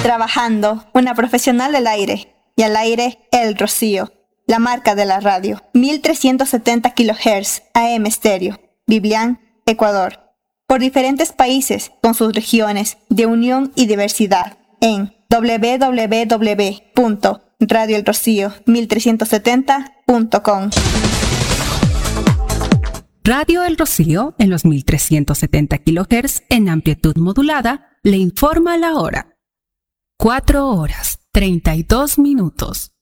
Trabajando, una profesional del aire. Y al aire, El Rocío, la marca de la radio. 1370 kHz AM estéreo. Biblián, Ecuador. Por diferentes países, con sus regiones de unión y diversidad. En www.radioelrocío1370.com. Radio El Rocío, en los 1370 kHz en amplitud modulada, le informa la hora. 4 horas, 32 minutos.